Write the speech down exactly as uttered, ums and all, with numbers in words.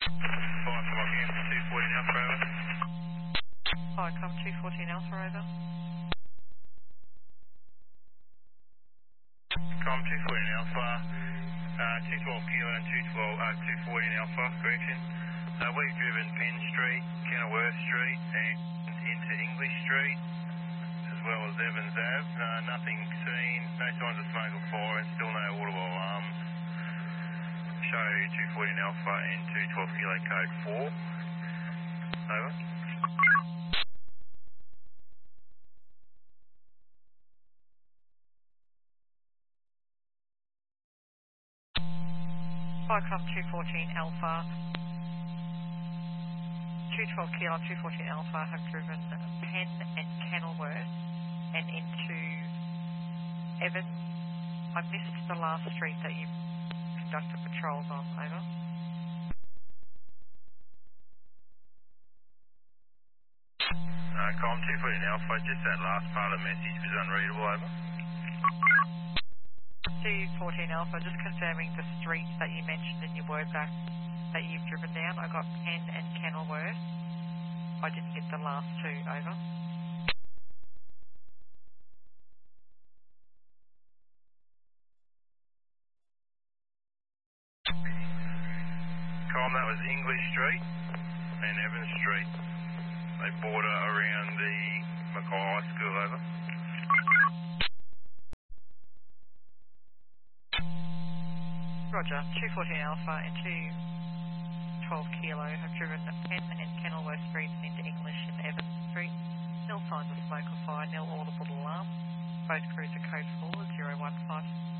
Fine, come on again, two fourteen Alpha, over. Hi, come two fourteen Alpha, over. Com two fourteen Alpha, uh, two twelve Kilo and two twelve, uh, two fourteen Alpha, correction. Uh, we've driven Penn Street, Kenilworth Street, and into English Street, as well as Evans Ave. Uh, nothing seen, no signs of smoke or fire, and still no audible alarms. Show two fourteen Alpha and two twelve Kilo code four. Over. Hi, come two fourteen Alpha. two twelve Kilo and two fourteen Alpha have driven Penn and Kenilworth and into Evans. I missed the last street that you conducted patrols on, over. Uh, Com two fourteen Alpha, just that last part of the message was unreadable, over. two fourteen Alpha, just confirming the streets that you mentioned in your word back that you've driven down. I got Penn and Kenilworth. I didn't get the last two, over. Com, that was English Street and Evans Street. They border around the Mackay High School, over. Roger, two fourteen Alpha and two twelve Kilo have driven Penn and Kenilworth Streets into English and Evans Street. Nil signs of smoke or fire, nil audible alarm. Both crews are code four zero one five.